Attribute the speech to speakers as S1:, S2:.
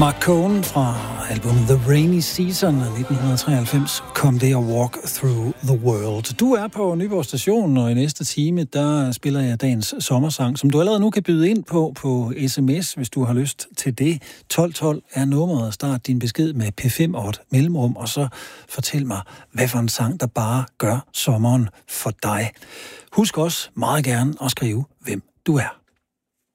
S1: Mark Cohen fra albumet The Rainy Season af 1993 kom det og Walk Through the World. Du er på Nyborg Station, og i næste time, der spiller jeg dagens sommersang, som du allerede nu kan byde ind på sms, hvis du har lyst til det. 1212 er nummeret. Start din besked med P5 og et mellemrum, og så fortæl mig, hvad for en sang, der bare gør sommeren for dig. Husk også meget gerne at skrive, hvem du er.